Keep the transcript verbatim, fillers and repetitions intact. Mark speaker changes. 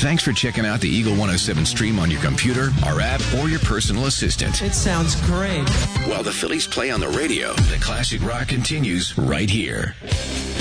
Speaker 1: Thanks for checking out the Eagle one oh seven stream on your computer, our app, or your personal assistant.
Speaker 2: It sounds great.
Speaker 1: While the Phillies play on the radio, the classic rock continues right here.